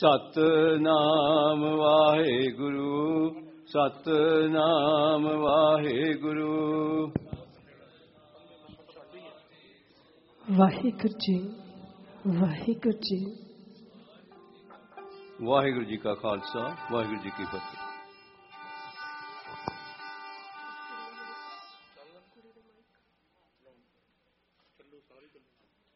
ਸਤਿਨਾਮ ਵਾਹਿਗੁਰੂ, ਸਤਿਨਾਮ ਵਾਹਿਗੁਰੂ। ਵਾਹਿਗੁਰੂ ਜੀ, ਵਾਹਿਗੁਰੂ ਜੀ। ਵਾਹਿਗੁਰੂ ਜੀ ਕਾ ਖਾਲਸਾ, ਵਾਹਿਗੁਰੂ ਜੀ ਕੀ ਫਤਿਹ।